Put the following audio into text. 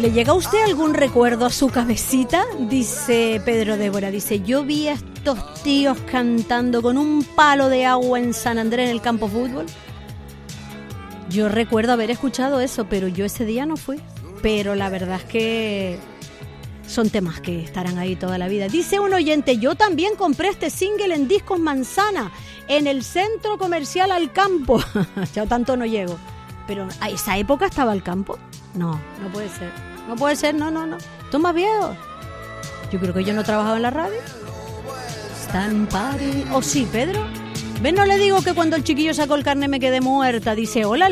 ¿Le llega a usted algún recuerdo a su cabecita? Dice Pedro Débora, dice, yo vi a estos tíos cantando con un palo de agua en San Andrés en el campo fútbol. Yo recuerdo haber escuchado eso, pero yo ese día no fui. Pero la verdad es que son temas que estarán ahí toda la vida. Dice un oyente, yo también compré este single en Discos Manzana, en el centro comercial Alcampo. Yo tanto no llego. Pero ¿a esa época estaba Alcampo? No, no puede ser. No puede ser, no. Tú más viejo. Yo creo que yo no trabajaba en la radio. Stan Party. ¿O sí, Pedro? ¿Ven? No le digo que cuando el chiquillo sacó el carnet me quedé muerta. Dice, hola,